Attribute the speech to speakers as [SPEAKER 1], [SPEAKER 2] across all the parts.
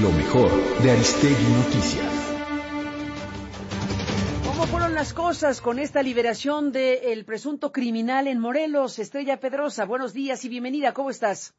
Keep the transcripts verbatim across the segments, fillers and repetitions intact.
[SPEAKER 1] lo mejor de Aristegui Noticias.
[SPEAKER 2] ¿Cómo fueron las cosas con esta liberación del presunto criminal en Morelos? Estrella Pedrosa, buenos días y bienvenida, ¿cómo estás?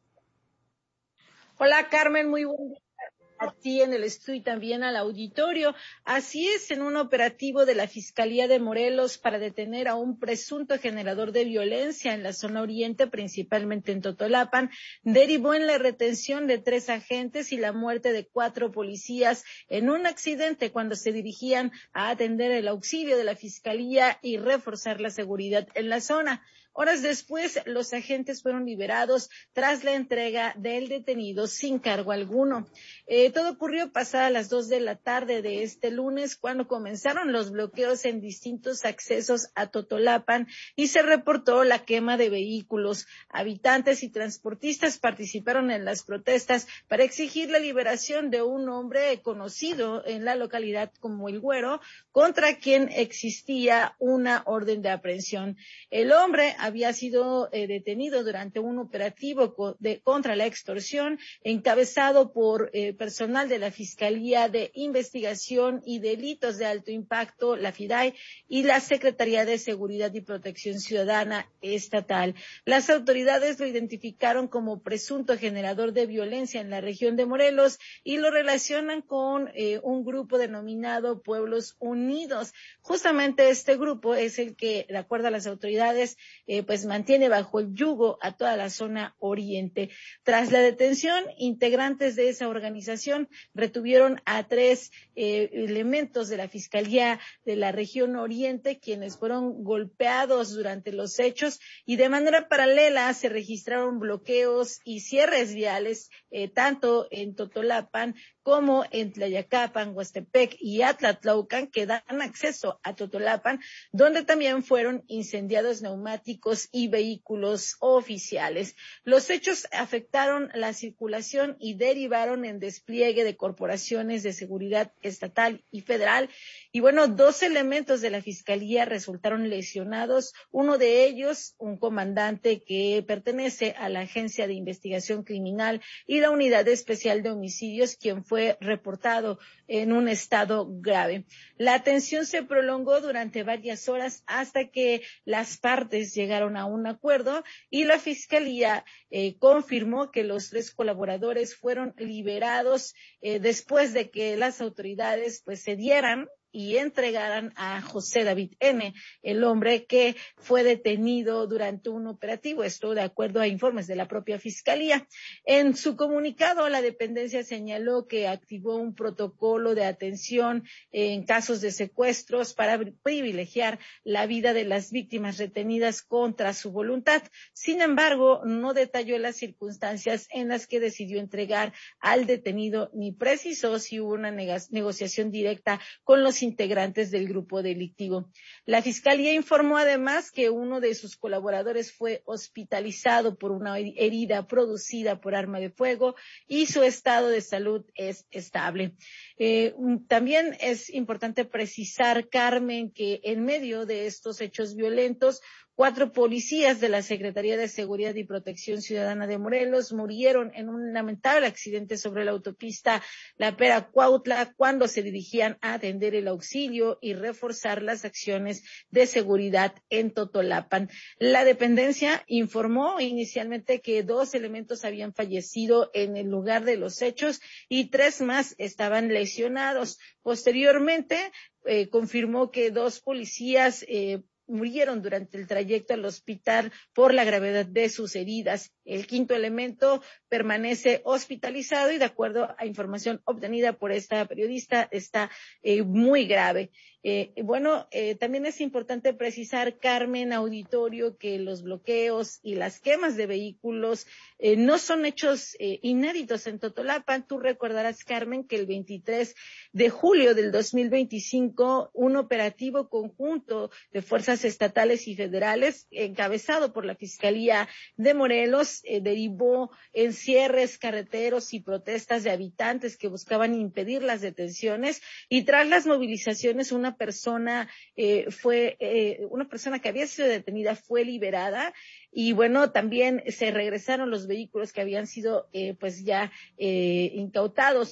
[SPEAKER 3] Hola Carmen, muy buen día a ti en el estudio y también al auditorio. Así es, en un operativo de la Fiscalía de Morelos para detener a un presunto generador de violencia en la zona oriente, principalmente en Totolapan, derivó en la retención de tres agentes y la muerte de cuatro policías en un accidente cuando se dirigían a atender el auxilio de la Fiscalía y reforzar la seguridad en la zona. Horas después, los agentes fueron liberados tras la entrega del detenido sin cargo alguno. Eh, todo ocurrió pasadas las dos de la tarde de este lunes, cuando comenzaron los bloqueos en distintos accesos a Totolapan y se reportó la quema de vehículos. Habitantes y transportistas participaron en las protestas para exigir la liberación de un hombre conocido en la localidad como El Güero, contra quien existía una orden de aprehensión. El hombre había sido eh, detenido durante un operativo co de, contra la extorsión encabezado por eh, personal de la Fiscalía de Investigación y Delitos de Alto Impacto, la FIDAI, y la Secretaría de Seguridad y Protección Ciudadana Estatal. Las autoridades lo identificaron como presunto generador de violencia en la región de Morelos y lo relacionan con eh, un grupo denominado Pueblos Unidos. Justamente este grupo es el que, de acuerdo a las autoridades, eh, pues mantiene bajo el yugo a toda la zona oriente. Tras la detención, integrantes de esa organización retuvieron a tres eh, elementos de la Fiscalía de la región oriente, quienes fueron golpeados durante los hechos, y de manera paralela se registraron bloqueos y cierres viales, eh, tanto en Totolapan como en Tlayacapan, Huastepec y Atlatlaucan, que dan acceso a Totolapan, donde también fueron incendiados neumáticos y vehículos oficiales. Los hechos afectaron la circulación y derivaron en despliegue de corporaciones de seguridad estatal y federal. Y bueno, dos elementos de la Fiscalía resultaron lesionados, uno de ellos, un comandante que pertenece a la Agencia de Investigación Criminal y la Unidad Especial de Homicidios, quien fue reportado en un estado grave. La tensión se prolongó durante varias horas hasta que las partes llegaron a un acuerdo y la Fiscalía eh, confirmó que los tres colaboradores fueron liberados eh, después de que las autoridades pues cedieran y entregaran a José David N., el hombre que fue detenido durante un operativo, esto de acuerdo a informes de la propia Fiscalía. En su comunicado, la dependencia señaló que activó un protocolo de atención en casos de secuestros para privilegiar la vida de las víctimas retenidas contra su voluntad. Sin embargo, no detalló las circunstancias en las que decidió entregar al detenido ni precisó si hubo una negociación directa con los integrantes del grupo delictivo. La Fiscalía informó además que uno de sus colaboradores fue hospitalizado por una herida producida por arma de fuego y su estado de salud es estable. Eh, también es importante precisar, Carmen, que en medio de estos hechos violentos, cuatro policías de la Secretaría de Seguridad y Protección Ciudadana de Morelos murieron en un lamentable accidente sobre la autopista La Pera-Cuautla cuando se dirigían a atender el auxilio y reforzar las acciones de seguridad en Totolapan. La dependencia informó inicialmente que dos elementos habían fallecido en el lugar de los hechos y tres más estaban lesionados. Posteriormente, eh, confirmó que dos policías eh, murieron durante el trayecto al hospital por la gravedad de sus heridas. El quinto elemento permanece hospitalizado y, de acuerdo a información obtenida por esta periodista, está eh, muy grave. Eh, bueno, eh, también es importante precisar, Carmen, auditorio, que los bloqueos y las quemas de vehículos eh, no son hechos eh, inéditos en Totolapan. Tú recordarás, Carmen, que el veintitrés de julio del dos mil veinticinco, un operativo conjunto de fuerzas estatales y federales, encabezado por la Fiscalía de Morelos, eh, derivó en cierres carreteros y protestas de habitantes que buscaban impedir las detenciones, y tras las movilizaciones una persona eh, fue eh, una persona que había sido detenida fue liberada, y bueno, también se regresaron los vehículos que habían sido eh, pues ya eh, incautados.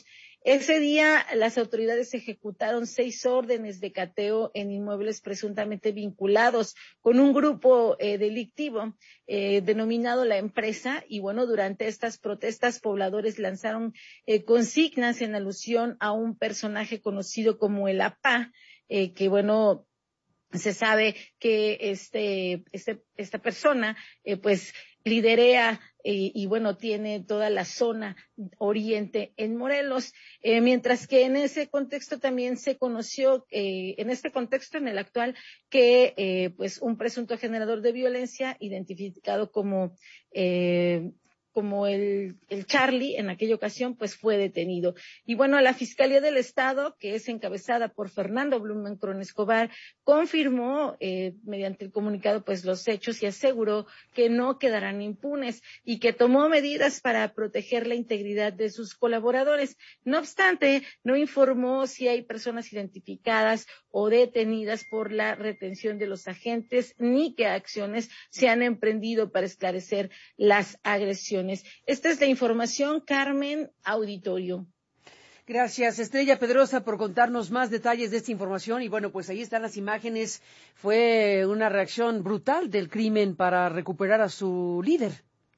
[SPEAKER 3] Ese día las autoridades ejecutaron seis órdenes de cateo en inmuebles presuntamente vinculados con un grupo eh, delictivo eh, denominado La Empresa, y bueno, durante estas protestas pobladores lanzaron eh, consignas en alusión a un personaje conocido como el A P A, eh, que bueno, se sabe que este, este esta persona eh, pues liderea eh, y bueno, tiene toda la zona oriente en Morelos, eh, mientras que en ese contexto también se conoció, eh, en este contexto, en el actual, que eh, pues un presunto generador de violencia identificado como eh, como el, el Charlie, en aquella ocasión, pues fue detenido. Y bueno, la Fiscalía del Estado, que es encabezada por Fernando Blumenkron Escobar, confirmó eh, mediante el comunicado pues los hechos y aseguró que no quedarán impunes y que tomó medidas para proteger la integridad de sus colaboradores. No obstante, no informó si hay personas identificadas o detenidas por la retención de los agentes, ni qué acciones se han emprendido para esclarecer las agresiones. Esta es la información, Carmen, auditorio.
[SPEAKER 2] Gracias, Estrella Pedrosa, por contarnos más detalles de esta información. Y bueno, pues ahí están las imágenes. Fue una reacción brutal del crimen para recuperar a su líder.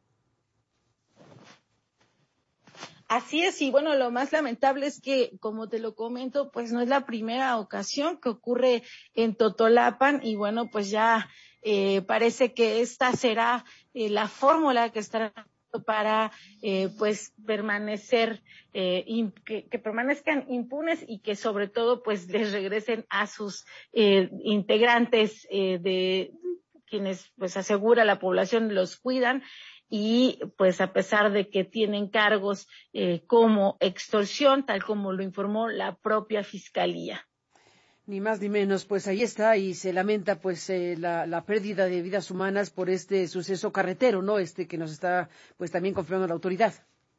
[SPEAKER 3] Así es, y bueno, lo más lamentable es que, como te lo comento, pues no es la primera ocasión que ocurre en Totolapan, y bueno, pues ya eh, parece que esta será eh, la fórmula que estará para eh, pues permanecer eh, in, que, que permanezcan impunes y que sobre todo pues les regresen a sus eh, integrantes eh, de quienes pues asegura la población los cuidan, y pues a pesar de que tienen cargos eh, como extorsión, tal como lo informó la propia Fiscalía.
[SPEAKER 2] Ni más ni menos, pues ahí está, y se lamenta pues eh, la, la pérdida de vidas humanas por este suceso carretero, ¿no? Este que nos está pues también confirmando la autoridad.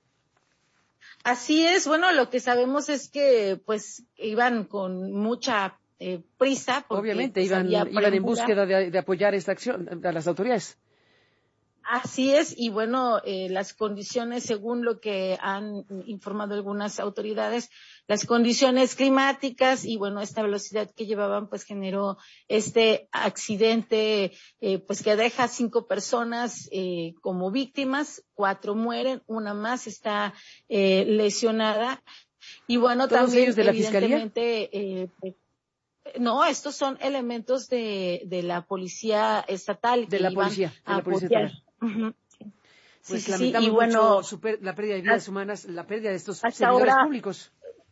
[SPEAKER 3] Así es, bueno, lo que sabemos es que pues iban con mucha eh, prisa. Porque,
[SPEAKER 2] obviamente,
[SPEAKER 3] pues,
[SPEAKER 2] iban, iban en búsqueda de, de apoyar esta acción a las autoridades.
[SPEAKER 3] Así es, y bueno, eh, las condiciones, según lo que han informado algunas autoridades, las condiciones climáticas y bueno, esta velocidad que llevaban, pues generó este accidente, eh, pues que deja cinco personas eh, como víctimas, cuatro mueren, una más está eh, lesionada. Y bueno,
[SPEAKER 2] ¿todos
[SPEAKER 3] también
[SPEAKER 2] ellos de la
[SPEAKER 3] evidentemente,
[SPEAKER 2] Fiscalía?
[SPEAKER 3] Eh, pues, no, estos son elementos de, de la policía estatal
[SPEAKER 2] de
[SPEAKER 3] que
[SPEAKER 2] la
[SPEAKER 3] iban
[SPEAKER 2] policía, de
[SPEAKER 3] a
[SPEAKER 2] la policía
[SPEAKER 3] apoyar.
[SPEAKER 2] estatal.
[SPEAKER 3] Uh-huh.
[SPEAKER 2] Pues
[SPEAKER 3] Sí, sí,
[SPEAKER 2] lamentamos
[SPEAKER 3] sí, y
[SPEAKER 2] mucho
[SPEAKER 3] bueno,
[SPEAKER 2] super, la pérdida de vidas humanas, la pérdida de estos
[SPEAKER 3] hasta
[SPEAKER 2] servidores
[SPEAKER 3] ahora,
[SPEAKER 2] públicos.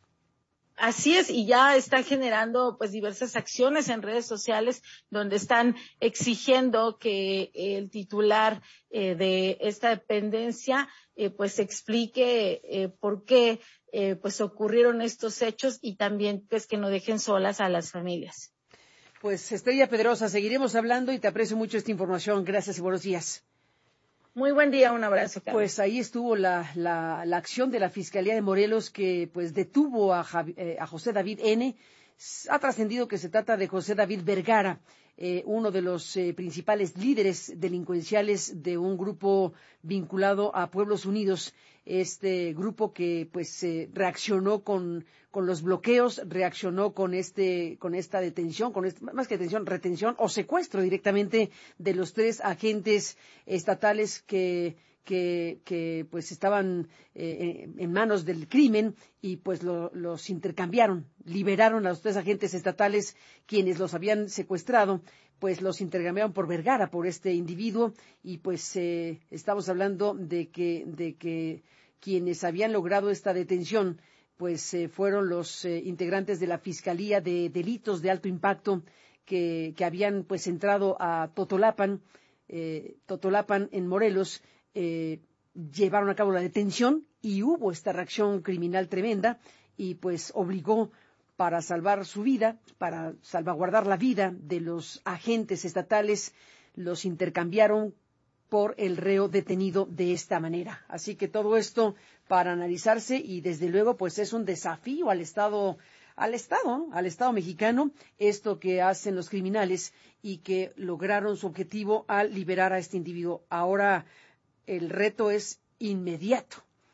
[SPEAKER 3] Así es, y ya están generando pues diversas acciones en redes sociales donde están exigiendo que el titular eh, de esta dependencia eh, pues explique eh, por qué eh, pues ocurrieron estos hechos, y también pues que no dejen solas a las familias.
[SPEAKER 2] Pues Estrella Pedrosa, seguiremos hablando y te aprecio mucho esta información. Gracias y buenos días.
[SPEAKER 3] Muy buen día, un abrazo, Carmen.
[SPEAKER 2] Pues ahí estuvo la, la, la acción de la Fiscalía de Morelos, que pues detuvo a, Javi, eh, a José David N. Ha trascendido que se trata de José David Vergara, eh, uno de los eh, principales líderes delincuenciales de un grupo vinculado a Pueblos Unidos. Este grupo que pues eh, reaccionó con, con los bloqueos, reaccionó con este, con esta detención, con este, más que detención, retención o secuestro directamente de los tres agentes estatales que que, que pues estaban eh, en manos del crimen, y pues lo, los intercambiaron, liberaron a los tres agentes estatales quienes los habían secuestrado, pues los intercambiaron por Vergara, por este individuo, y pues eh, estamos hablando de que, de que quienes habían logrado esta detención pues eh, fueron los eh, integrantes de la Fiscalía de Delitos de Alto Impacto que, que habían pues entrado a Totolapan, eh, Totolapan en Morelos. Eh, llevaron a cabo la detención y hubo esta reacción criminal tremenda, y pues obligó, para salvar su vida, para salvaguardar la vida de los agentes estatales, los intercambiaron por el reo detenido de esta manera. Así que todo esto para analizarse, y desde luego pues es un desafío al Estado, al Estado, ¿no? al Estado mexicano, esto que hacen los criminales, y que lograron su objetivo al liberar a este individuo. Ahora el reto es inmediato,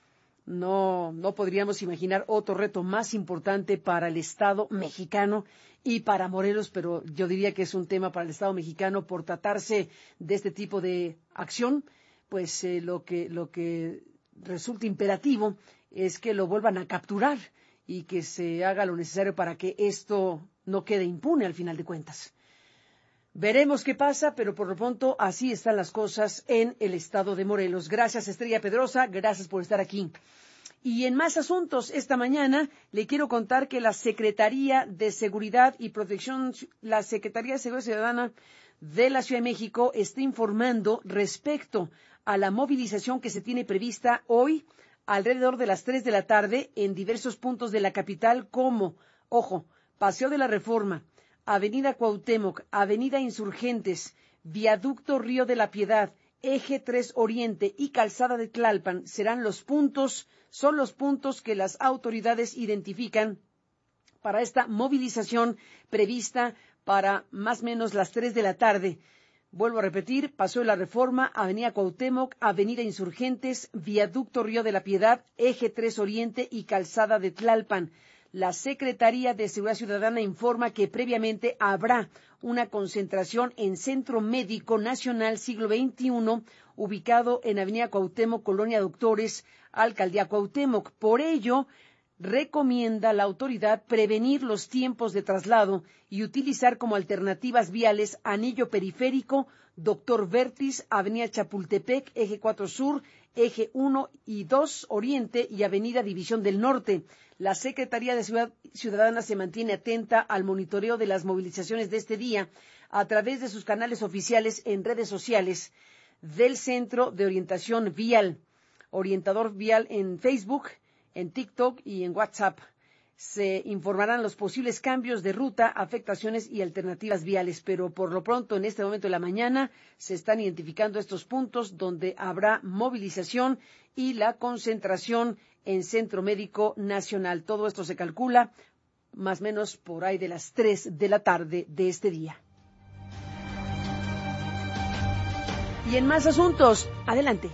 [SPEAKER 2] No, no podríamos imaginar otro reto más importante para el Estado mexicano y para Morelos, pero yo diría que es un tema para el Estado mexicano por tratarse de este tipo de acción, pues eh, lo que lo que resulta imperativo es que lo vuelvan a capturar y que se haga lo necesario para que esto no quede impune al final de cuentas. Veremos qué pasa, pero por lo pronto así están las cosas en el estado de Morelos. Gracias, Estrella Pedrosa, gracias por estar aquí. Y en más asuntos, esta mañana le quiero contar que la Secretaría de Seguridad y Protección, la Secretaría de Seguridad Ciudadana de la Ciudad de México está informando respecto a la movilización que se tiene prevista hoy alrededor de las tres de la tarde en diversos puntos de la capital como, ojo, Paseo de la Reforma, Avenida Cuauhtémoc, Avenida Insurgentes, Viaducto Río de la Piedad, Eje tres Oriente y Calzada de Tlalpan serán los puntos, son los puntos que las autoridades identifican para esta movilización prevista para más o menos las tres de la tarde. Vuelvo a repetir, Paseo de la Reforma, Avenida Cuauhtémoc, Avenida Insurgentes, Viaducto Río de la Piedad, Eje tres Oriente y Calzada de Tlalpan. La Secretaría de Seguridad Ciudadana informa que previamente habrá una concentración en Centro Médico Nacional Siglo veintiuno, ubicado en Avenida Cuauhtémoc, Colonia Doctores, Alcaldía Cuauhtémoc. Por ello, recomienda la autoridad prevenir los tiempos de traslado y utilizar como alternativas viales Anillo Periférico, Doctor Vértiz, Avenida Chapultepec, Eje cuatro Sur, Eje uno y dos Oriente y Avenida División del Norte. La Secretaría de Seguridad Ciudadana se mantiene atenta al monitoreo de las movilizaciones de este día a través de sus canales oficiales en redes sociales del Centro de Orientación Vial, Orientador Vial en Facebook, en TikTok y en WhatsApp. Se informarán los posibles cambios de ruta, afectaciones y alternativas viales, pero por lo pronto en este momento de la mañana se están identificando estos puntos donde habrá movilización y la concentración en Centro Médico Nacional. Todo esto se calcula más o menos por ahí de las tres de la tarde de este día. Y en más asuntos, adelante.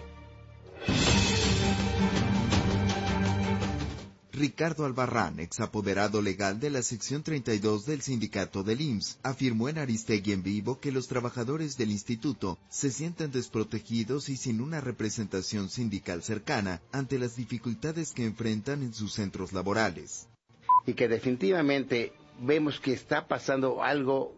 [SPEAKER 4] Ricardo Albarrán, exapoderado legal de la sección treinta y dos del sindicato del I M S S, afirmó en Aristegui en Vivo que los trabajadores del instituto se sienten desprotegidos y sin una representación sindical cercana ante las dificultades que enfrentan en sus centros laborales.
[SPEAKER 5] Y que definitivamente vemos que está pasando algo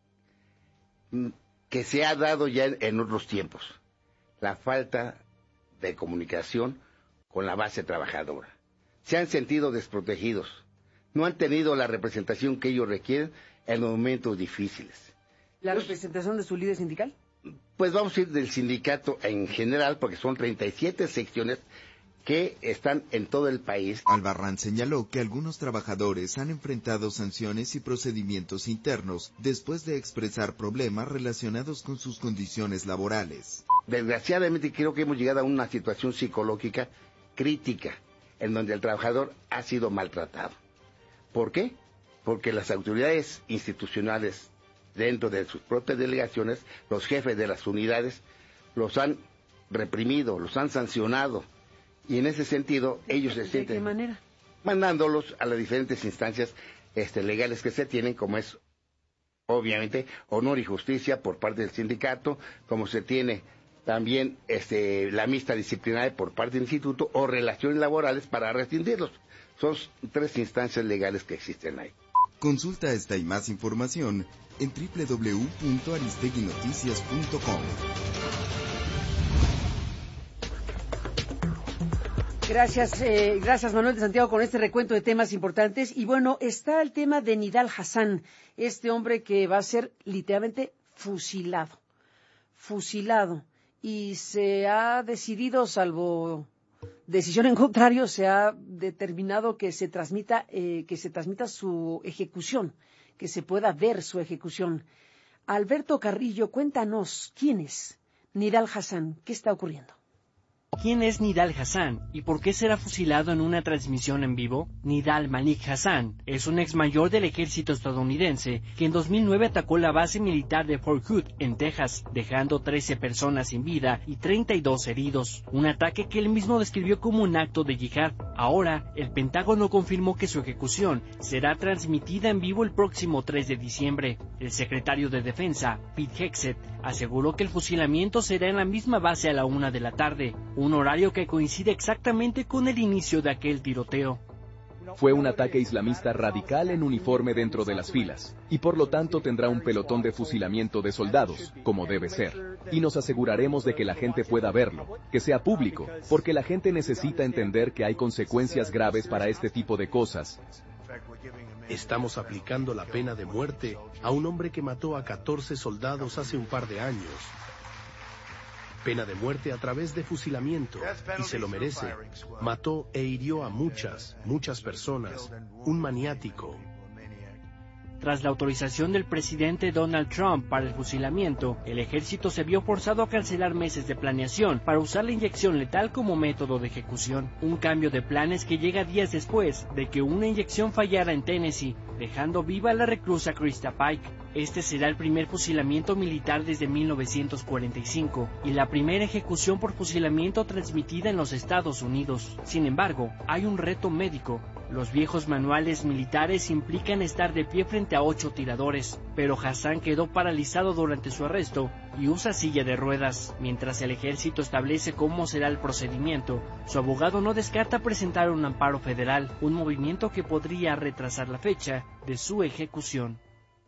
[SPEAKER 5] que se ha dado ya en otros tiempos, la falta de comunicación con la base trabajadora. Se han sentido desprotegidos, no han tenido la representación que ellos requieren en los momentos difíciles.
[SPEAKER 2] ¿La pues, representación de su líder sindical?
[SPEAKER 5] Pues vamos a ir del sindicato en general, porque son treinta y siete secciones que están en todo el país.
[SPEAKER 4] Albarrán señaló que algunos trabajadores han enfrentado sanciones y procedimientos internos después de expresar problemas relacionados con sus condiciones laborales.
[SPEAKER 5] Desgraciadamente creo que hemos llegado a una situación psicológica crítica, en donde el trabajador ha sido maltratado. ¿Por qué? Porque las autoridades institucionales dentro de sus propias delegaciones, los jefes de las unidades, los han reprimido, los han sancionado, y en ese sentido ellos se sienten...
[SPEAKER 2] ¿De qué manera?
[SPEAKER 5] Mandándolos a las diferentes instancias este, legales que se tienen, como es, obviamente, honor y justicia por parte del sindicato, como se tiene también este, la amnistía disciplinaria por parte del instituto o relaciones laborales para rescindirlos. Son tres instancias legales que existen ahí.
[SPEAKER 4] Consulta esta y más información en doble u doble u doble u punto aristegui noticias punto com.
[SPEAKER 2] Gracias, eh, gracias Manuel de Santiago con este recuento de temas importantes. Y bueno, está el tema de Nidal Hasan, este hombre que va a ser literalmente fusilado, fusilado. Y se ha decidido, salvo decisión en contrario, se ha determinado que se transmita, eh, que se transmita su ejecución, que se pueda ver su ejecución. Alberto Carrillo, cuéntanos, ¿quién es Nidal Hasan? ¿Qué está ocurriendo?
[SPEAKER 6] ¿Quién es Nidal Hasan y por qué será fusilado en una transmisión en vivo? Nidal Malik Hasan es un ex mayor del ejército estadounidense que en dos mil nueve atacó la base militar de Fort Hood, en Texas, dejando trece personas sin vida y treinta y dos heridos. Un ataque que él mismo describió como un acto de yihad. Ahora, el Pentágono confirmó que su ejecución será transmitida en vivo el próximo tres de diciembre. El secretario de Defensa, Pete Hegseth, aseguró que el fusilamiento será en la misma base a la una de la tarde, un horario que coincide exactamente con el inicio de aquel tiroteo.
[SPEAKER 7] Fue un ataque islamista radical en uniforme dentro de las filas, y por lo tanto tendrá un pelotón de fusilamiento de soldados, como debe ser. Y nos aseguraremos de que la gente pueda verlo, que sea público, porque la gente necesita entender que hay consecuencias graves para este tipo de cosas.
[SPEAKER 8] Estamos aplicando la pena de muerte a un hombre que mató a catorce soldados hace un par de años. Pena de muerte a través de fusilamiento, y se lo merece. Mató e hirió a muchas, muchas personas. Un maniático.
[SPEAKER 6] Tras la autorización del presidente Donald Trump para el fusilamiento, el ejército se vio forzado a cancelar meses de planeación para usar la inyección letal como método de ejecución. Un cambio de planes que llega días después de que una inyección fallara en Tennessee, dejando viva a la reclusa Krista Pike. Este será el primer fusilamiento militar desde mil novecientos cuarenta y cinco y la primera ejecución por fusilamiento transmitida en los Estados Unidos. Sin embargo, hay un reto médico. Los viejos manuales militares implican estar de pie frente a ocho tiradores, pero Hasan quedó paralizado durante su arresto y usa silla de ruedas. Mientras el ejército establece cómo será el procedimiento, su abogado no descarta presentar un amparo federal, un movimiento que podría retrasar la fecha de su ejecución.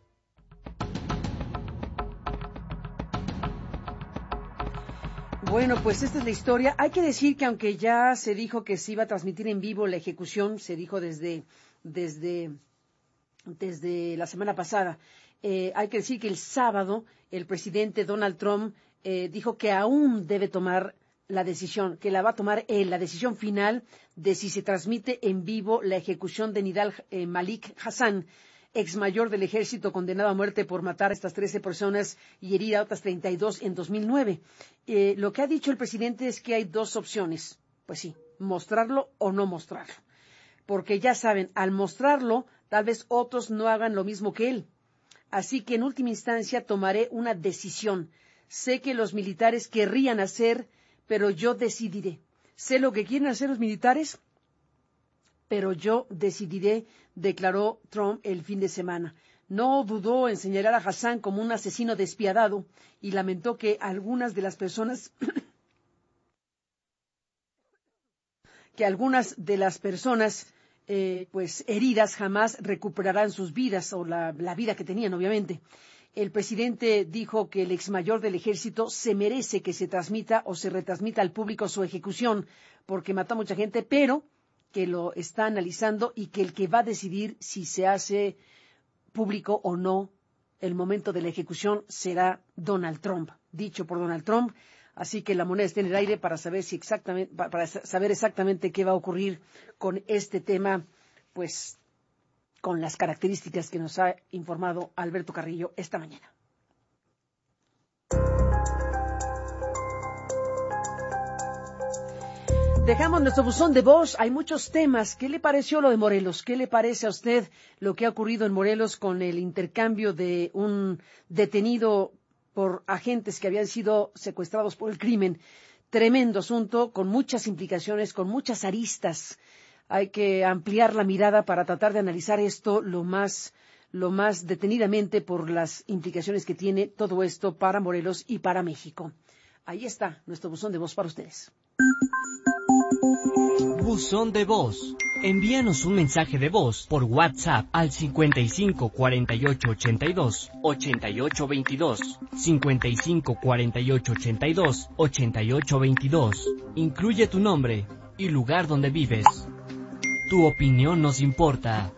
[SPEAKER 2] Bueno, pues esta es la historia. Hay que decir que aunque ya se dijo que se iba a transmitir en vivo la ejecución, se dijo desde, desde, desde la semana pasada, eh, hay que decir que el sábado el presidente Donald Trump eh, dijo que aún debe tomar la decisión, que la va a tomar él, la decisión final de si se transmite en vivo la ejecución de Nidal eh, Malik Hasan, ex mayor del ejército condenado a muerte por matar a estas trece personas y herir a otras treinta y dos en dos mil nueve. Eh, lo que ha dicho el presidente es que hay dos opciones. Pues sí, mostrarlo o no mostrarlo. Porque ya saben, al mostrarlo, tal vez otros no hagan lo mismo que él. Así que en última instancia tomaré una decisión. Sé que los militares querrían hacer, pero yo decidiré. Sé lo que quieren hacer los militares, pero yo decidiré, declaró Trump el fin de semana. No dudó en señalar a Hasan como un asesino despiadado y lamentó que algunas de las personas que algunas de las personas eh, pues heridas jamás recuperarán sus vidas o la, la vida que tenían, obviamente. El presidente dijo que el ex mayor del ejército se merece que se transmita o se retransmita al público su ejecución porque mató a mucha gente, pero que lo está analizando y que el que va a decidir si se hace público o no el momento de la ejecución será Donald Trump, dicho por Donald Trump. Así que la moneda está en el aire para saber si exactamente, para saber exactamente qué va a ocurrir con este tema, pues con las características que nos ha informado Alberto Carrillo esta mañana. Dejamos nuestro buzón de voz. Hay muchos temas. ¿Qué le pareció lo de Morelos? ¿Qué le parece a usted lo que ha ocurrido en Morelos con el intercambio de un detenido por agentes que habían sido secuestrados por el crimen? Tremendo asunto, con muchas implicaciones, con muchas aristas. Hay que ampliar la mirada para tratar de analizar esto lo más, lo más detenidamente por las implicaciones que tiene todo esto para Morelos y para México. Ahí está nuestro buzón de voz para ustedes.
[SPEAKER 6] Buzón de voz. Envíanos un mensaje de voz por WhatsApp al cincuenta y cinco cuarenta y ocho ochenta y dos ochenta y ocho veintidós, cincuenta y cinco cuarenta y ocho ochenta y dos ochenta y ocho veintidós. Incluye tu nombre y lugar donde vives. Tu opinión nos importa.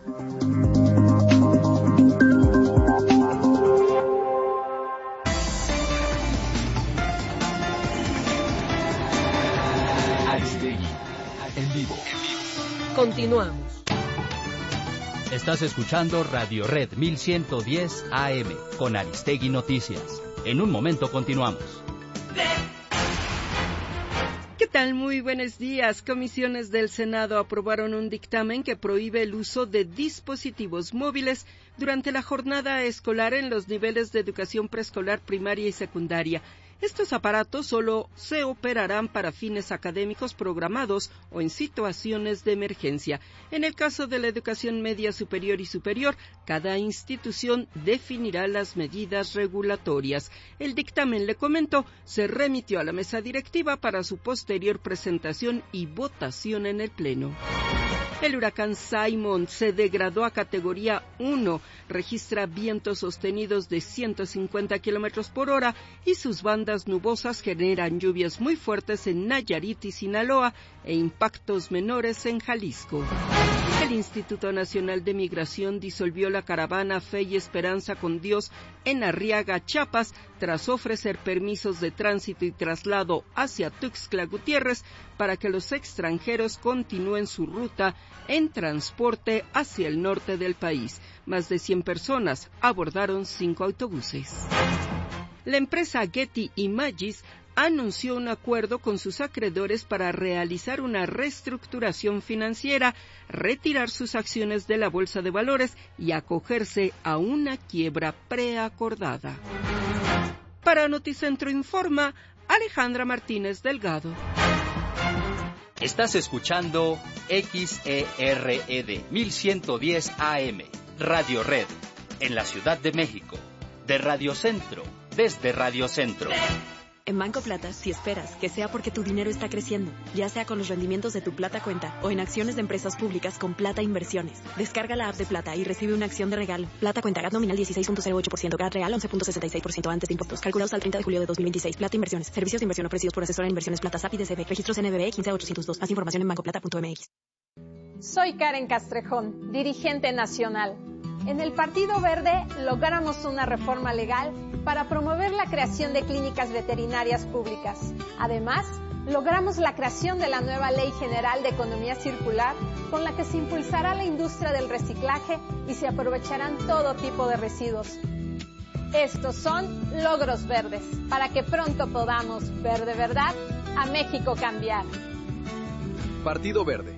[SPEAKER 1] En vivo.
[SPEAKER 2] Continuamos.
[SPEAKER 9] Estás escuchando Radio Red mil ciento diez A M con Aristegui Noticias. En un momento continuamos.
[SPEAKER 10] tal? Muy buenos días. Comisiones del Senado aprobaron un dictamen que prohíbe el uso de dispositivos móviles durante la jornada escolar en los niveles de educación preescolar, primaria y secundaria. Estos aparatos solo se operarán para fines académicos programados o en situaciones de emergencia. En el caso de la educación media superior y superior, cada institución definirá las medidas regulatorias. El dictamen, le comento, se remitió a la mesa directiva para su posterior presentación y votación en el Pleno. El huracán Simon se degradó a categoría uno, registra vientos sostenidos de ciento cincuenta kilómetros por hora y sus bandas nubosas generan lluvias muy fuertes en Nayarit y Sinaloa e impactos menores en Jalisco. El Instituto Nacional de Migración disolvió la caravana Fe y Esperanza con Dios en Arriaga, Chiapas, tras ofrecer permisos de tránsito y traslado hacia Tuxtla Gutiérrez para que los extranjeros continúen su ruta en transporte hacia el norte del país. Más de cien personas abordaron cinco autobuses. La empresa Getty Images anunció un acuerdo con sus acreedores para realizar una reestructuración financiera, retirar sus acciones de la Bolsa de Valores y acogerse a una quiebra preacordada. Para Noticentro Informa, Alejandra Martínez Delgado.
[SPEAKER 9] Estás escuchando X E R E D mil ciento diez A M, Radio Red, en la Ciudad de México, de Radio Centro, desde Radio Centro.
[SPEAKER 11] En Banco Plata, si esperas que sea porque tu dinero está creciendo, ya sea con los rendimientos de tu Plata Cuenta o en acciones de empresas públicas con Plata Inversiones, descarga la app de Plata y recibe una acción de regalo. Plata Cuenta, G A T nominal dieciséis punto cero ocho por ciento, G A T real once punto sesenta y seis por ciento antes de impuestos, calculados al treinta de julio de dos mil veintiséis. Plata Inversiones, servicios de inversión ofrecidos por Asesora de Inversiones Plata S A P y D C B, registros N B B quince ochocientos dos. Más información en bancoplata punto m x.
[SPEAKER 12] Soy Karen Castrejón, dirigente nacional. En el Partido Verde logramos una reforma legal para promover la creación de clínicas veterinarias públicas. Además, logramos la creación de la nueva Ley General de Economía Circular, con la que se impulsará la industria del reciclaje y se aprovecharán todo tipo de residuos. Estos son logros verdes, para que pronto podamos ver de verdad a México cambiar.
[SPEAKER 13] Partido Verde.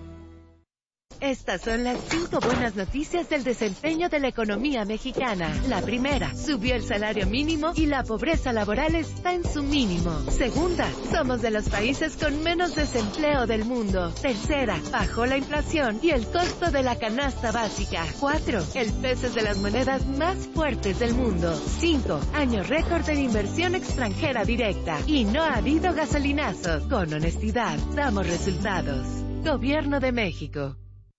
[SPEAKER 14] Estas son las cinco buenas noticias del desempeño de la economía mexicana. La primera, subió el salario mínimo y la pobreza laboral está en su mínimo. Segunda, somos de los países con menos desempleo del mundo. Tercera, bajó la inflación y el costo de la canasta básica. Cuatro, el peso es de las monedas más fuertes del mundo. Cinco, año récord en inversión extranjera directa. Y no ha habido gasolinazo. Con honestidad, damos resultados. Gobierno de México.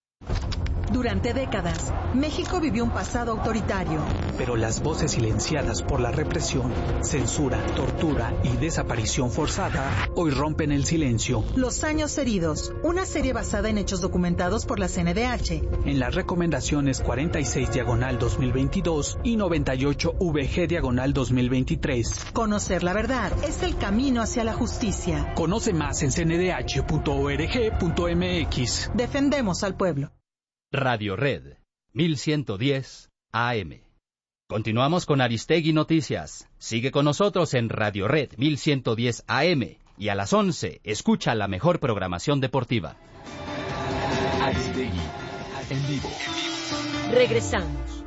[SPEAKER 15] Durante décadas, México vivió un pasado autoritario.
[SPEAKER 16] Pero las voces silenciadas por la represión, censura, tortura y desaparición forzada hoy rompen el silencio.
[SPEAKER 15] Los años heridos, una serie basada en hechos documentados por la C N D H.
[SPEAKER 16] En las recomendaciones cuarenta y seis diagonal dos mil veintidós y noventa y ocho V G diagonal dos mil veintitrés.
[SPEAKER 15] Conocer la verdad es el camino hacia la justicia.
[SPEAKER 16] Conoce más en c n d h punto org punto m x.
[SPEAKER 15] Defendemos al pueblo.
[SPEAKER 9] Radio Red, mil ciento diez A M. Continuamos con Aristegui Noticias. Sigue con nosotros en Radio Red mil ciento diez A M y a las once escucha la mejor programación deportiva.
[SPEAKER 1] Aristegui, en vivo.
[SPEAKER 14] Regresamos.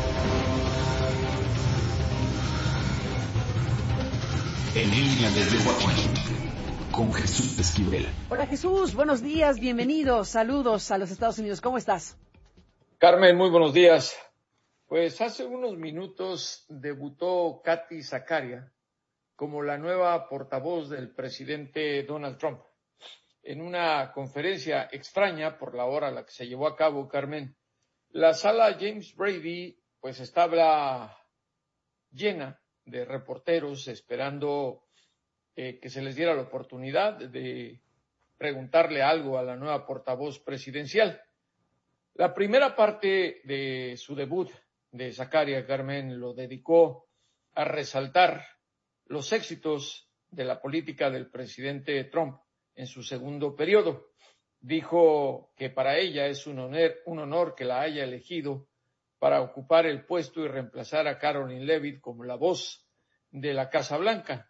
[SPEAKER 1] En línea desde Washington, con Jesús Esquivel.
[SPEAKER 2] Hola Jesús, buenos días, bienvenidos, saludos a los Estados Unidos, ¿cómo estás?
[SPEAKER 17] Carmen, muy buenos días. Pues hace unos minutos debutó Katy Zacaria como la nueva portavoz del presidente Donald Trump. En una conferencia extraña por la hora a la que se llevó a cabo, Carmen, la sala James Brady pues estaba llena de reporteros esperando eh, que se les diera la oportunidad de preguntarle algo a la nueva portavoz presidencial. La primera parte de su debut de Zacaria, Carmen, lo dedicó a resaltar los éxitos de la política del presidente Trump en su segundo periodo. Dijo que para ella es un honor, un honor que la haya elegido para ocupar el puesto y reemplazar a Caroline Leavitt como la voz de la Casa Blanca.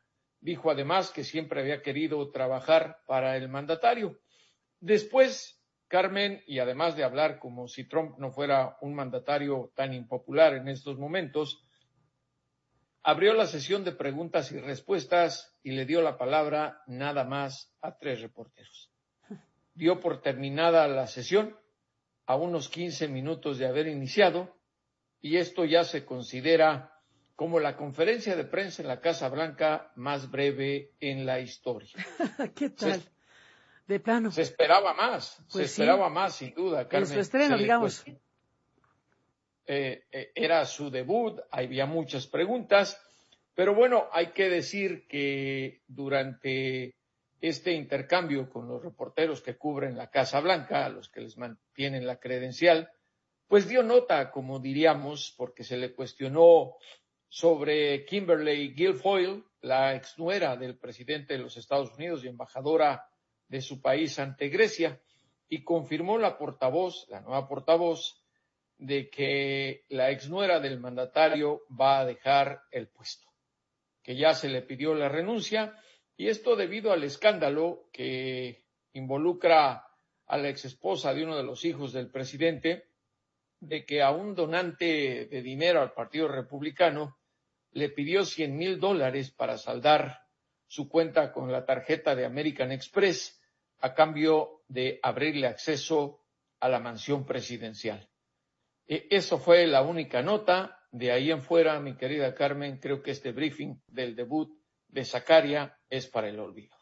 [SPEAKER 17] Dijo además que siempre había querido trabajar para el mandatario. Después, Carmen, y además de hablar como si Trump no fuera un mandatario tan impopular en estos momentos, abrió la sesión de preguntas y respuestas y le dio la palabra nada más a tres reporteros. Dio por terminada la sesión a unos quince minutos de haber iniciado, y esto ya se considera como la conferencia de prensa en la Casa Blanca más breve en la historia.
[SPEAKER 2] ¿Qué tal?
[SPEAKER 17] Se,
[SPEAKER 2] de plano.
[SPEAKER 17] Se esperaba más,
[SPEAKER 2] pues
[SPEAKER 17] se
[SPEAKER 2] sí.
[SPEAKER 17] esperaba más, sin duda, Carmen.
[SPEAKER 2] En su estreno, digamos.
[SPEAKER 17] Eh, eh, era su debut, había muchas preguntas, pero bueno, hay que decir que durante este intercambio con los reporteros que cubren la Casa Blanca, a los que les mantienen la credencial, pues dio nota, como diríamos, porque se le cuestionó sobre Kimberly Guilfoyle, la exnuera del presidente de los Estados Unidos y embajadora de su país ante Grecia, y confirmó la portavoz, la nueva portavoz, de que la exnuera del mandatario va a dejar el puesto, que ya se le pidió la renuncia, y esto debido al escándalo que involucra a la exesposa de uno de los hijos del presidente, de que a un donante de dinero al Partido Republicano le pidió cien mil dólares para saldar su cuenta con la tarjeta de American Express a cambio de abrirle acceso a la mansión presidencial. E- eso fue la única nota. De ahí en fuera, mi querida Carmen, creo que este briefing del debut de Zacaria es para el olvido.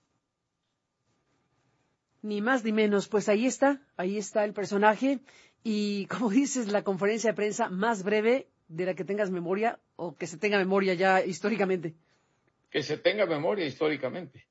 [SPEAKER 2] Ni más ni menos, pues ahí está, ahí está el personaje y, como dices, la conferencia de prensa más breve de la que tengas memoria o que se tenga memoria ya históricamente.
[SPEAKER 17] Que se tenga memoria históricamente.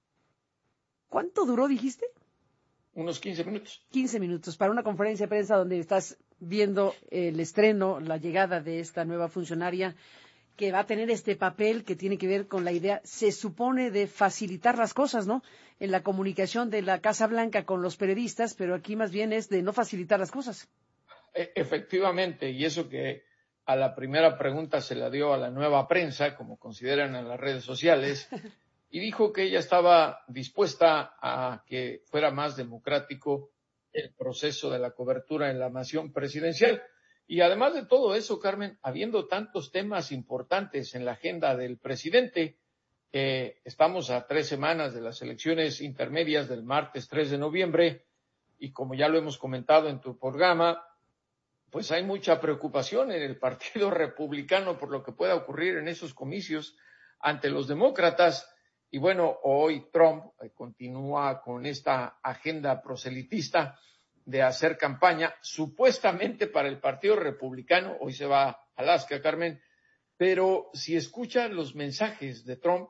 [SPEAKER 2] ¿Cuánto duró, dijiste?
[SPEAKER 17] Unos quince minutos.
[SPEAKER 2] quince minutos para una conferencia de prensa donde estás viendo el estreno, la llegada de esta nueva funcionaria que va a tener este papel que tiene que ver con la idea, se supone, de facilitar las cosas, ¿no? En la comunicación de la Casa Blanca con los periodistas, pero aquí más bien es de no facilitar las cosas.
[SPEAKER 17] E- efectivamente, y eso que a la primera pregunta se la dio a la nueva prensa, como consideran en las redes sociales, y dijo que ella estaba dispuesta a que fuera más democrático el proceso de la cobertura en la mansión presidencial. Y además de todo eso, Carmen, habiendo tantos temas importantes en la agenda del presidente, eh, estamos a tres semanas de las elecciones intermedias del martes tres de noviembre, y como ya lo hemos comentado en tu programa, pues hay mucha preocupación en el Partido Republicano por lo que pueda ocurrir en esos comicios ante los demócratas. Y bueno, hoy Trump eh, continúa con esta agenda proselitista de hacer campaña supuestamente para el Partido Republicano. Hoy se va a Alaska, Carmen, pero si escuchan los mensajes de Trump,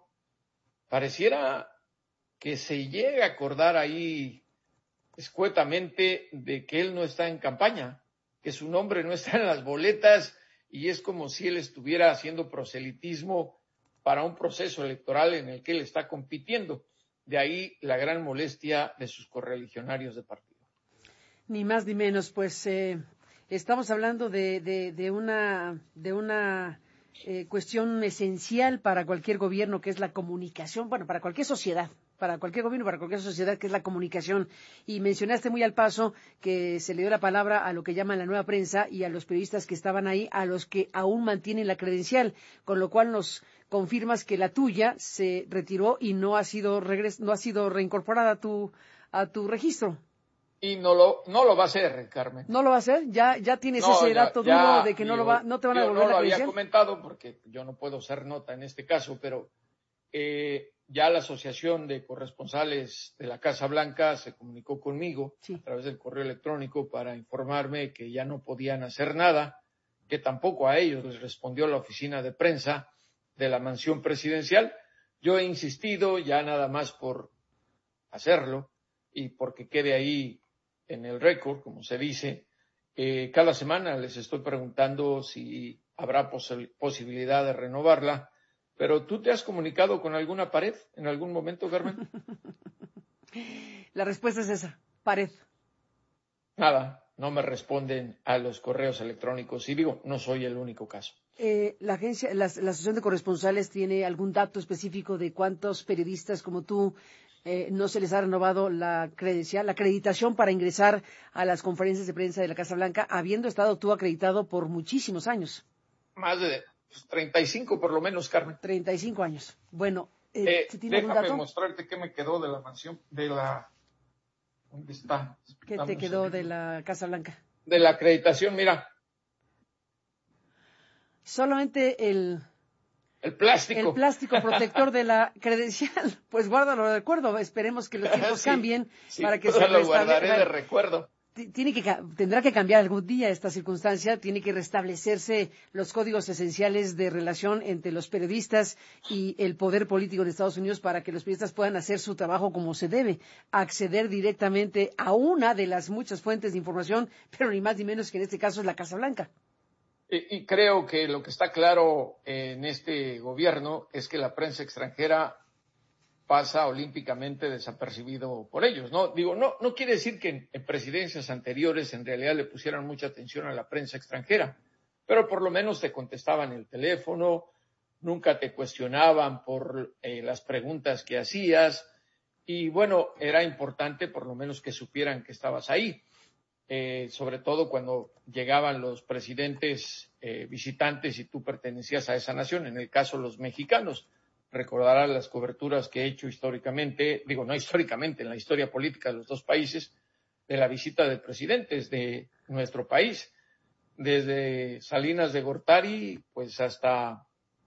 [SPEAKER 17] pareciera que se llega a acordar ahí escuetamente de que él no está en campaña, que su nombre no está en las boletas, y es como si él estuviera haciendo proselitismo para un proceso electoral en el que él está compitiendo. De ahí la gran molestia de sus correligionarios de partido.
[SPEAKER 2] Ni más ni menos, pues eh, estamos hablando de, de, de una, de una eh, cuestión esencial para cualquier gobierno, que es la comunicación, bueno, para cualquier sociedad, para cualquier gobierno, para cualquier sociedad, que es la comunicación. Y mencionaste muy al paso que se le dio la palabra a lo que llaman la nueva prensa y a los periodistas que estaban ahí, a los que aún mantienen la credencial, con lo cual nos confirmas que la tuya se retiró y no ha sido regres- no ha sido reincorporada a tu, a tu registro.
[SPEAKER 17] Y no lo, no lo va a hacer, Carmen.
[SPEAKER 2] ¿No lo va a hacer? ¿Ya, ya tienes
[SPEAKER 17] No,
[SPEAKER 2] ese
[SPEAKER 17] ya,
[SPEAKER 2] dato
[SPEAKER 17] ya,
[SPEAKER 2] duro de que no,
[SPEAKER 17] digo,
[SPEAKER 2] lo va, no te van a
[SPEAKER 17] yo
[SPEAKER 2] devolver
[SPEAKER 17] no
[SPEAKER 2] la
[SPEAKER 17] lo había
[SPEAKER 2] credencial?
[SPEAKER 17] comentado porque yo no puedo hacer nota en este caso, pero eh, ya la Asociación de Corresponsales de la Casa Blanca se comunicó conmigo
[SPEAKER 2] sí.
[SPEAKER 17] a través del correo electrónico para informarme que ya no podían hacer nada, que tampoco a ellos les respondió la oficina de prensa de la mansión presidencial. Yo he insistido ya nada más por hacerlo y porque quede ahí en el récord, como se dice. Eh, cada semana les estoy preguntando si habrá pos- posibilidad de renovarla, pero ¿tú te has comunicado con alguna pared en algún momento, Carmen?
[SPEAKER 2] La respuesta es esa, pared.
[SPEAKER 17] Nada. no me responden a los correos electrónicos. Y digo, no soy el único caso.
[SPEAKER 2] Eh, la agencia, la, la Asociación de Corresponsales tiene algún dato específico de cuántos periodistas como tú eh, no se les ha renovado la credencial, la acreditación para ingresar a las conferencias de prensa de la Casa Blanca, habiendo estado tú acreditado por muchísimos años?
[SPEAKER 17] Más de pues, treinta y cinco por lo menos, Carmen.
[SPEAKER 2] treinta y cinco años. Bueno, eh,
[SPEAKER 17] eh,
[SPEAKER 2] ¿se tiene
[SPEAKER 17] déjame
[SPEAKER 2] algún dato?
[SPEAKER 17] mostrarte qué me quedó de la mansión, de la... ¿Dónde está?
[SPEAKER 2] ¿Qué
[SPEAKER 17] Vamos
[SPEAKER 2] te quedó
[SPEAKER 17] a...
[SPEAKER 2] de la Casa Blanca?
[SPEAKER 17] De la acreditación, mira.
[SPEAKER 2] Solamente el...
[SPEAKER 17] El plástico.
[SPEAKER 2] El plástico protector de la credencial. Pues guárdalo de recuerdo. Esperemos que los tiempos
[SPEAKER 17] sí,
[SPEAKER 2] cambien
[SPEAKER 17] sí,
[SPEAKER 2] para que se
[SPEAKER 17] lo guardaré
[SPEAKER 2] restablezca.
[SPEAKER 17] de recuerdo.
[SPEAKER 2] Tiene que, tendrá que cambiar algún día esta circunstancia, tiene que restablecerse los códigos esenciales de relación entre los periodistas y el poder político en Estados Unidos para que los periodistas puedan hacer su trabajo como se debe, acceder directamente a una de las muchas fuentes de información, pero ni más ni menos que en este caso es la Casa Blanca.
[SPEAKER 17] Y, y creo que lo que está claro en este gobierno es que la prensa extranjera pasa olímpicamente desapercibido por ellos, ¿no? Digo, no, no quiere decir que en, en presidencias anteriores en realidad le pusieran mucha atención a la prensa extranjera, pero por lo menos te contestaban el teléfono, nunca te cuestionaban por eh, las preguntas que hacías, y bueno, era importante por lo menos que supieran que estabas ahí, eh, sobre todo cuando llegaban los presidentes eh, visitantes y tú pertenecías a esa nación, en el caso los mexicanos. Recordarás las coberturas que he hecho históricamente, digo, no históricamente, en la historia política de los dos países, de la visita de presidentes de nuestro país, desde Salinas de Gortari, pues hasta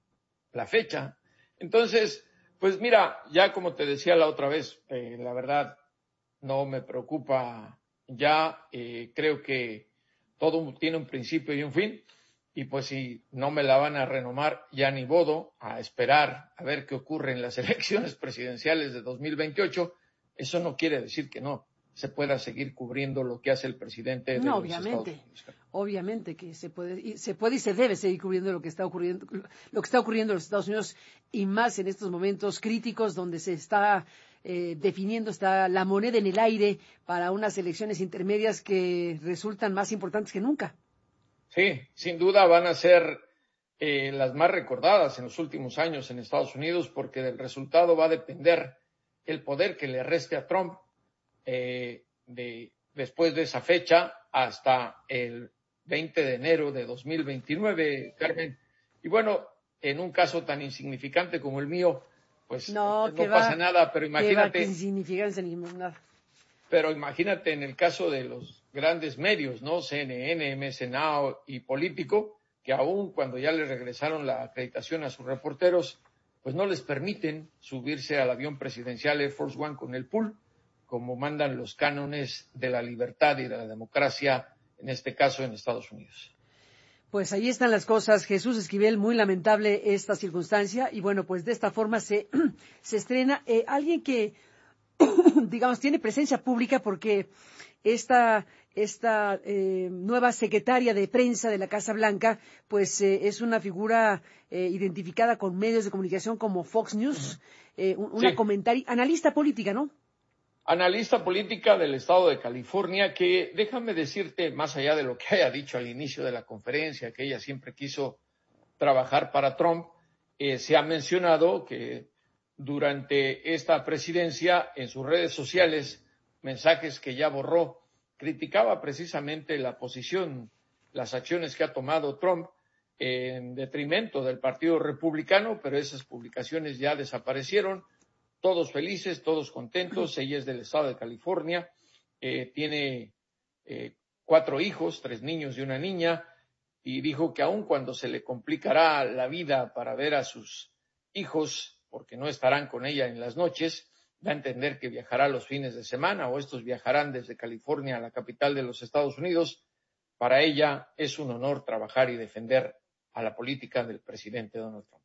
[SPEAKER 17] la fecha. Entonces, pues mira, ya como te decía la otra vez, eh, la verdad no me preocupa ya, eh, creo que todo tiene un principio y un fin. Y pues si no me la van a renovar, ya ni bodo, a esperar a ver qué ocurre en las elecciones presidenciales de dos mil veintiocho, eso no quiere decir que no se pueda seguir cubriendo lo que hace el presidente de
[SPEAKER 2] no,
[SPEAKER 17] los
[SPEAKER 2] obviamente,
[SPEAKER 17] Estados Unidos.
[SPEAKER 2] Obviamente que se puede, y se puede y se debe seguir cubriendo lo que está ocurriendo, lo que está ocurriendo en los Estados Unidos, y más en estos momentos críticos donde se está eh, definiendo, está la moneda en el aire para unas elecciones intermedias que resultan más importantes que nunca.
[SPEAKER 17] Sí, sin duda van a ser eh, las más recordadas en los últimos años en Estados Unidos, porque del resultado va a depender el poder que le reste a Trump eh, de, después de esa fecha hasta el veinte de enero de dos mil veintinueve, Carmen. Y bueno, en un caso tan insignificante como el mío, pues no, no pasa va, nada, pero imagínate.
[SPEAKER 2] Que insignificancia ni nada.
[SPEAKER 17] Pero imagínate en el caso de los grandes medios, ¿no? C N N, M S Now y Político, que aún cuando ya les regresaron la acreditación a sus reporteros, pues no les permiten subirse al avión presidencial Air Force One con el pool, como mandan los cánones de la libertad y de la democracia, en este caso en Estados Unidos.
[SPEAKER 2] Pues ahí están las cosas, Jesús Esquivel, muy lamentable esta circunstancia, y bueno, pues de esta forma se, se estrena eh, alguien que digamos, tiene presencia pública porque esta, esta eh, nueva secretaria de prensa de la Casa Blanca, pues eh, es una figura eh, identificada con medios de comunicación como Fox News, eh, una sí. comentaria, analista política, ¿no?
[SPEAKER 17] Analista política del estado de California, que déjame decirte, más allá de lo que haya dicho al inicio de la conferencia, que ella siempre quiso trabajar para Trump, eh, se ha mencionado que durante esta presidencia, en sus redes sociales, mensajes que ya borró, criticaba precisamente la posición, las acciones que ha tomado Trump en detrimento del Partido Republicano, pero esas publicaciones ya desaparecieron, todos felices, todos contentos. Ella es del estado de California, eh, tiene eh, cuatro hijos, tres niños y una niña, y dijo que aun cuando se le complicará la vida para ver a sus hijos, porque no estarán con ella en las noches, da a entender que viajará los fines de semana, o estos viajarán desde California a la capital de los Estados Unidos. Para ella es un honor trabajar y defender a la política del presidente Donald Trump.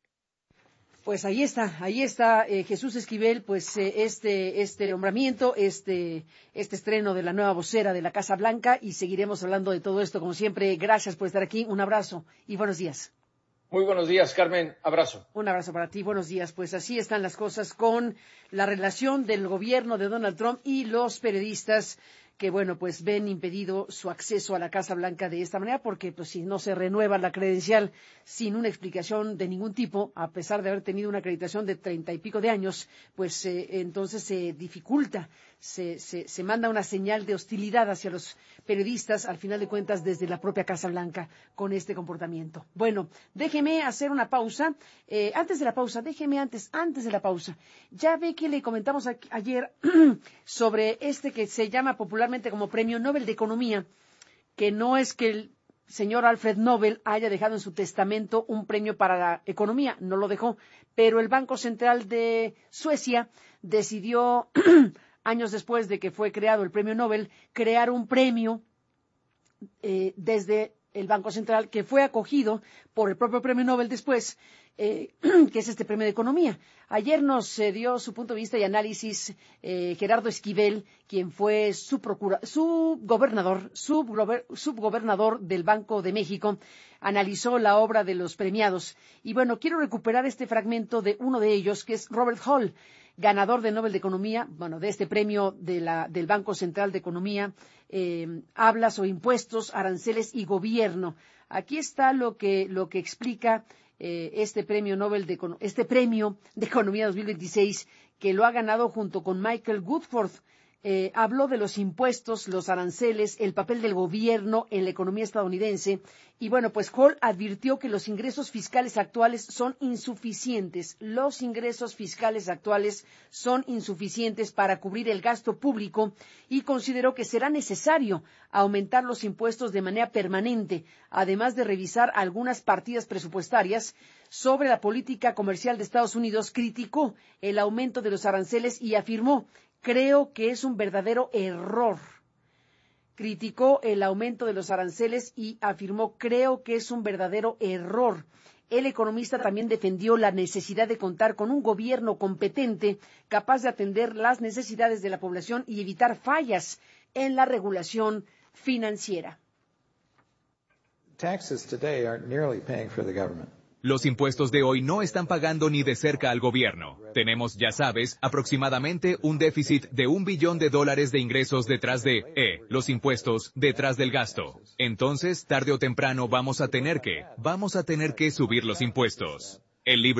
[SPEAKER 2] Pues ahí está, ahí está eh, Jesús Esquivel, pues eh, este, este nombramiento, este, este estreno de la nueva vocera de la Casa Blanca, y seguiremos hablando de todo esto como siempre. Gracias por estar aquí, un abrazo y buenos días.
[SPEAKER 17] Muy buenos días, Carmen. Abrazo.
[SPEAKER 2] Un abrazo para ti. Buenos días. Pues así están las cosas con la relación del gobierno de Donald Trump y los periodistas que, bueno, pues ven impedido su acceso a la Casa Blanca de esta manera, porque pues si no se renueva la credencial sin una explicación de ningún tipo, a pesar de haber tenido una acreditación de treinta y pico de años, pues eh, entonces se dificulta, se, se, se manda una señal de hostilidad hacia los periodistas, al final de cuentas, desde la propia Casa Blanca, con este comportamiento. Bueno, déjeme hacer una pausa. Eh, antes de la pausa, déjeme antes, antes de la pausa, ya ve que le comentamos a, ayer sobre este que se llama popularmente como Premio Nobel de Economía, que no es que el señor Alfred Nobel haya dejado en su testamento un premio para la economía, no lo dejó, pero el Banco Central de Suecia decidió, años después de que fue creado el Premio Nobel, crear un premio eh, desde el Banco Central que fue acogido por el propio Premio Nobel después, eh, que es este Premio de Economía. Ayer nos eh, dio su punto de vista y análisis eh, Gerardo Esquivel, quien fue su procura, su gobernador, subgober, subgobernador del Banco de México, analizó la obra de los premiados. Y bueno, quiero recuperar este fragmento de uno de ellos, que es Robert Hall, ganador del Nobel de Economía, bueno, de este premio de la, del Banco Central de Economía, eh, habla sobre impuestos, aranceles y gobierno. Aquí está lo que, lo que explica eh, este premio Nobel de, este premio de Economía dos mil veintiséis, que lo ha ganado junto con Michael Woodford. Eh, habló de los impuestos, los aranceles, el papel del gobierno en la economía estadounidense. Y bueno, pues Hall advirtió que los ingresos fiscales actuales son insuficientes. Los ingresos fiscales actuales son insuficientes para cubrir el gasto público y consideró que será necesario aumentar los impuestos de manera permanente, además de revisar algunas partidas presupuestarias. Sobre la política comercial de Estados Unidos, criticó el aumento de los aranceles y afirmó: creo que es un verdadero error. Criticó el aumento de los aranceles y afirmó, creo que es un verdadero error. El economista también defendió la necesidad de contar con un gobierno competente, capaz de atender las necesidades de la población y evitar fallas en la regulación financiera.
[SPEAKER 18] Taxes today aren't nearly paying for the government.
[SPEAKER 19] Los impuestos de hoy no están pagando ni de cerca al gobierno. Tenemos, ya sabes, aproximadamente un déficit de un billón de dólares de ingresos detrás de, eh, los impuestos, detrás del gasto. Entonces, tarde o temprano vamos a tener que, vamos a tener que subir los impuestos. El libro